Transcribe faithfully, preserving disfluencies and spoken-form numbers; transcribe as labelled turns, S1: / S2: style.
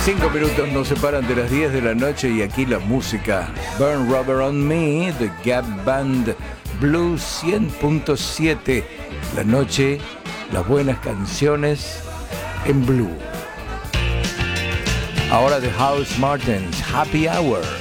S1: Cinco minutos nos separan de las diez de la noche y aquí la música. Burn Rubber on Me, The Gap Band, Blue cien punto siete. La noche, las buenas canciones en Blue. Ahora The House Martins, Happy Hour.